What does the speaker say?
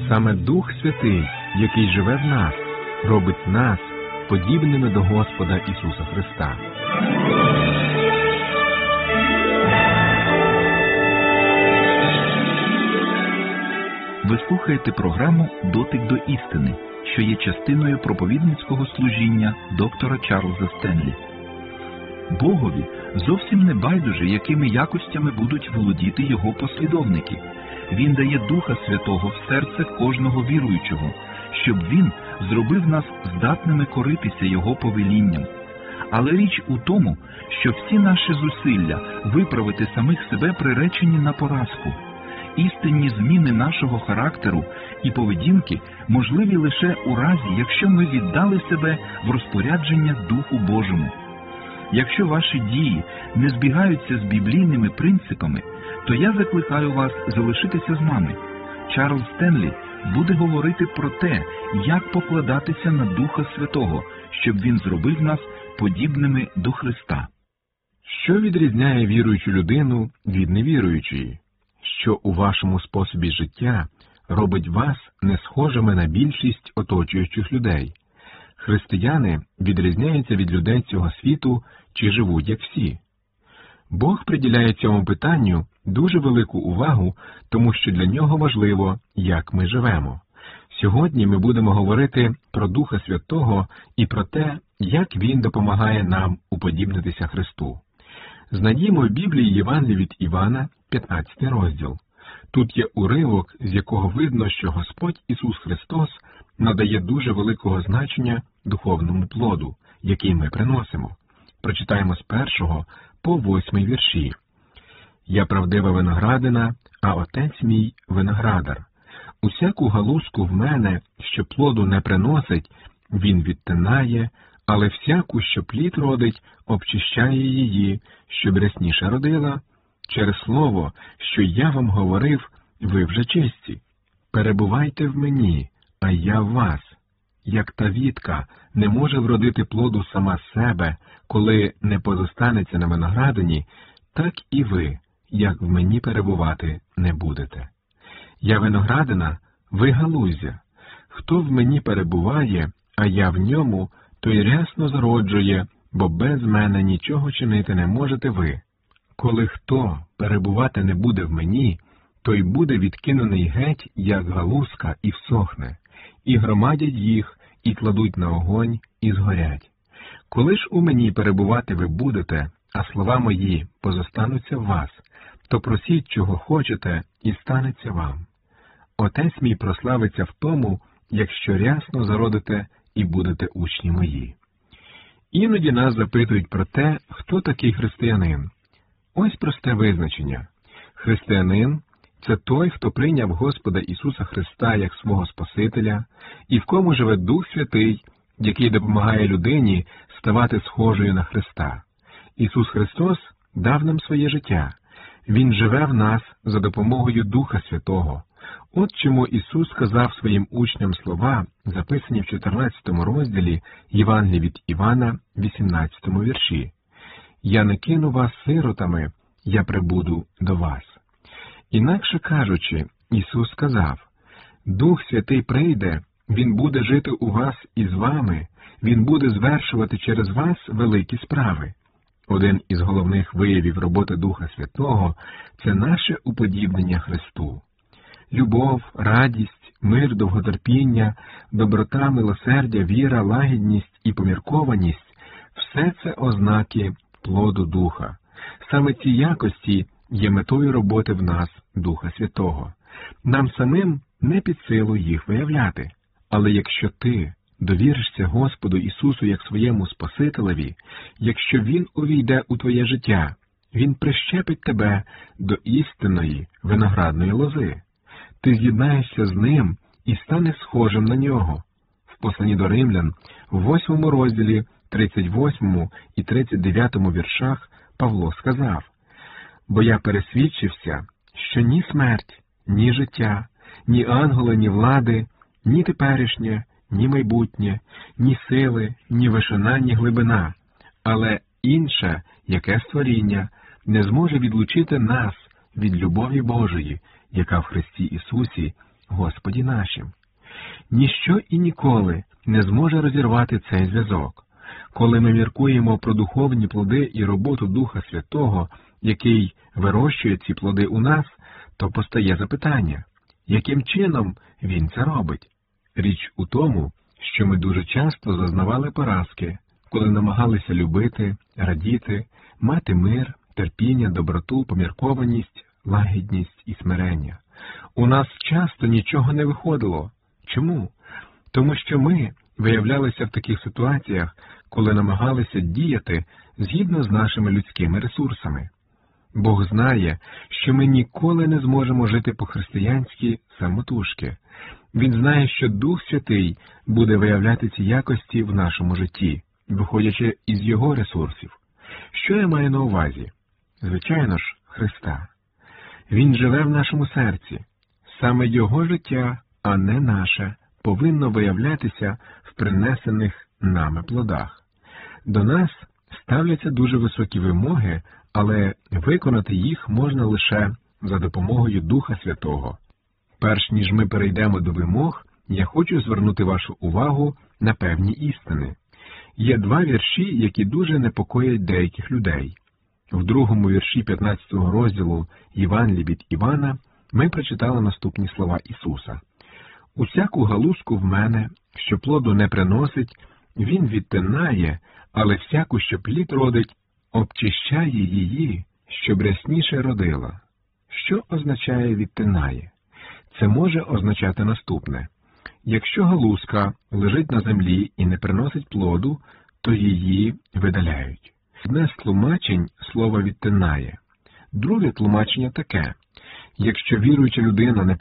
Саме Дух Святий, який живе в нас, робить нас подібними до Господа Ісуса Христа. Ви слухаєте програму «Дотик до істини», що є частиною проповідницького служіння доктора Чарльза Стенлі. Богові зовсім не байдуже, якими якостями будуть володіти його послідовники. Він дає Духа Святого в серце кожного віруючого, щоб він зробив нас здатними коритися його повелінням. Але річ у тому, що всі наші зусилля виправити самих себе приречені на поразку. Істинні зміни нашого характеру і поведінки можливі лише у разі, якщо ми віддали себе в розпорядження Духу Божому. Якщо ваші дії не збігаються з біблійними принципами, то я закликаю вас залишитися з нами. Чарльз Стенлі буде говорити про те, як покладатися на Духа Святого, щоб він зробив нас подібними до Христа. Що відрізняє віруючу людину від невіруючої? Що у вашому способі життя робить вас не схожими на більшість оточуючих людей? Християни відрізняються від людей цього світу чи живуть як всі? Бог приділяє цьому питанню дуже велику увагу, тому що для нього важливо, як ми живемо. Сьогодні ми будемо говорити про Духа Святого і про те, як Він допомагає нам уподібнитися Христу. Знайдімо в Біблії Євангеліє від Івана, 15 розділ. Тут є уривок, з якого видно, що Господь Ісус Христос надає дуже великого значення духовному плоду, який ми приносимо. Прочитаємо з 1 по 8 вірші. «Я правдива виноградина, а Отець мій виноградар. Усяку галузку в мене, що плоду не приносить, він відтинає, але всяку, що плід родить, обчищає її, щоб рясніше родила. Через слово, що я вам говорив, ви вже чисті. Перебувайте в мені, а я в вас. Як та вітка не може вродити плоду сама з себе, коли не позостанеться на виноградині, так і ви, як в мені перебувати не будете. Я виноградина, ви галузя. Хто в мені перебуває, а я в ньому, той рясно зароджує, бо без мене нічого чинити не можете ви. Коли хто перебувати не буде в мені, той буде відкинений геть, як галузка, і всохне, і громадять їх, і кладуть на огонь, і згорять. Коли ж у мені перебувати ви будете, а слова мої позостануться в вас, то просіть, чого хочете, і станеться вам. Отець мій прославиться в тому, якщо рясно зародите і будете учні мої». Іноді нас запитують про те, хто такий християнин. Ось просте визначення. Християнин – це той, хто прийняв Господа Ісуса Христа як свого Спасителя, і в кому живе Дух Святий, який допомагає людині ставати схожою на Христа. Ісус Христос дав нам своє життя. Він живе в нас за допомогою Духа Святого. От чому Ісус сказав своїм учням слова, записані в 14 розділі Євангелія від Івана, 18 вірші. «Я не кину вас сиротами, я прибуду до вас». Інакше кажучи, Ісус сказав, «Дух Святий прийде, Він буде жити у вас і з вами, Він буде звершувати через вас великі справи». Один із головних виявів роботи Духа Святого – це наше уподібнення Христу. Любов, радість, мир, довготерпіння, доброта, милосердя, віра, лагідність і поміркованість – все це ознаки плоду Духа. Саме ці якості є метою роботи в нас Духа Святого. Нам самим не під силу їх виявляти. Але якщо ти довіришся Господу Ісусу як своєму Спасителеві, якщо Він увійде у твоє життя, Він прищепить тебе до істинної виноградної лози. Ти з'єднаєшся з Ним і станеш схожим на Нього. В посланні до Римлян, в 8 розділі, 38 і 39 віршах Павло сказав: «Бо я пересвідчився, що ні смерть, ні життя, ні ангели, ні влади, ні теперішнє, ні майбутнє, ні сили, ні вишина, ні глибина, але інше, яке створіння, не зможе відлучити нас від любові Божої, яка в Христі Ісусі Господі нашим. Ніщо і ніколи не зможе розірвати цей зв'язок. Коли ми міркуємо про духовні плоди і роботу Духа Святого, який вирощує ці плоди у нас, то постає запитання, яким чином Він це робить? Річ у тому, що ми дуже часто зазнавали поразки, коли намагалися любити, радіти, мати мир, терпіння, доброту, поміркованість, лагідність і смирення. У нас часто нічого не виходило. Чому? Тому що ми виявлялися в таких ситуаціях, коли намагалися діяти згідно з нашими людськими ресурсами. Бог знає, що ми ніколи не зможемо жити по-християнськи самотужки. Він знає, що Дух Святий буде виявляти ці якості в нашому житті, виходячи із Його ресурсів. Що я маю на увазі? Звичайно ж, Христа. Він живе в нашому серці. Саме Його життя, а не наше, повинно виявлятися в принесених нами плодах. До нас ставляться дуже високі вимоги, але виконати їх можна лише за допомогою Духа Святого. Перш ніж ми перейдемо до вимог, я хочу звернути вашу увагу на певні істини. Є два вірші, які дуже непокоять деяких людей. В другому вірші 15 розділу Євангелія від Івана ми прочитали наступні слова Ісуса. «Усяку галузку в мене, що плоду не приносить, Він відтинає, але всяку, що плід родить, обчищає її, щоб рясніше родила». Що означає «відтинає»? Це може означати наступне. Якщо галузка лежить на землі і не приносить плоду, то її видаляють. Одне з тлумачень слова «відтинає». Друге тлумачення таке. Якщо віруюча людина не